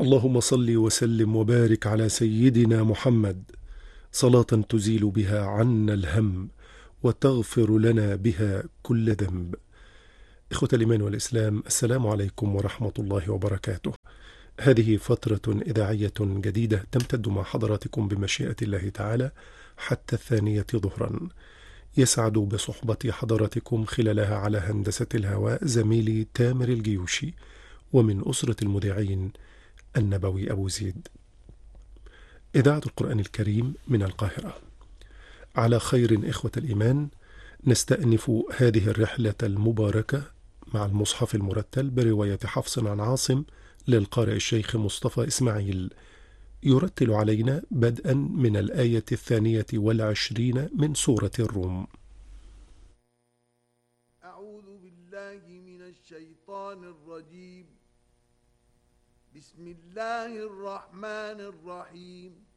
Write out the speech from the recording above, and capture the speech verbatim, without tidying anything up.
اللهم صل وسلم وبارك على سيدنا محمد، صلاة تزيل بها عنا الهم وتغفر لنا بها كل ذنب. إخوة الإيمان والإسلام، السلام عليكم ورحمة الله وبركاته. هذه فترة إذاعية جديدة تمتد مع حضراتكم بمشيئة الله تعالى حتى الثانية ظهرا. يسعد بصحبة حضراتكم خلالها على هندسة الهواء زميلي تامر الجيوشي، ومن أسرة المذيعين النبوي أبو زيد. إذاعة القرآن الكريم من القاهرة. على خير إخوة الإيمان، نستأنف هذه الرحلة المباركة مع المصحف المرتل برواية حفص عن عاصم للقارئ الشيخ مصطفى إسماعيل، يرتل علينا بدءا من الآية الثانية والعشرين من سورة الروم. أعوذ بالله من الشيطان الرجيم. بسم الله الرحمن الرحيم.